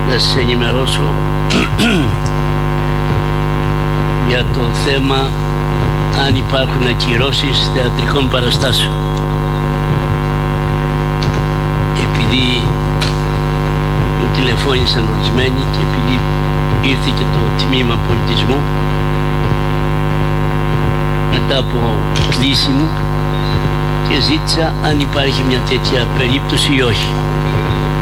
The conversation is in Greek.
να σας ενημερώσω για το θέμα αν υπάρχουν ακυρώσεις θεατρικών παραστάσεων. Επειδή μου τηλεφώνησαν ορισμένοι και επειδή ήρθε και το τμήμα πολιτισμού μετά από κλήση μου και ζήτησα αν υπάρχει μια τέτοια περίπτωση ή όχι.